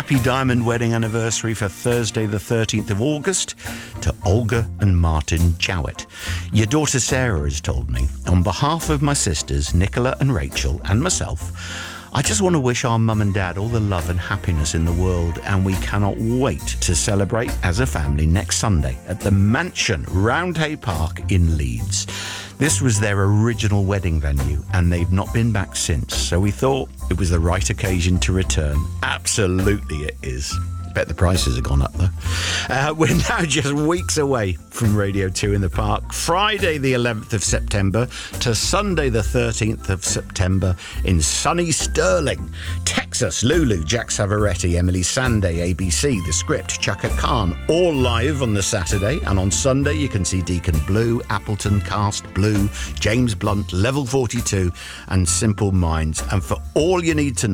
happy diamond wedding anniversary for Thursday the 13th of August to Olga and Martin Jowett. Your daughter Sarah has told me, on behalf of my sisters Nicola and Rachel and myself, I just want to wish our mum and dad all the love and happiness in the world, and we cannot wait to celebrate as a family next Sunday at the Mansion, Roundhay Park in Leeds. This was their original wedding venue, and they've not been back since, so we thought it was the right occasion to return. Absolutely it is. Bet the prices have gone up though. We're now just weeks away from Radio 2 in the Park, Friday the 11th of September to Sunday the 13th of September in sunny Stirling, Texas. Lulu, Jack Savaretti, Emily Sandé, ABC, The Script, Chaka Khan, all live on the Saturday, and on Sunday you can see Deacon Blue, Appleton, Cast Blue, James Blunt, Level 42 and Simple Minds. And for all you need to know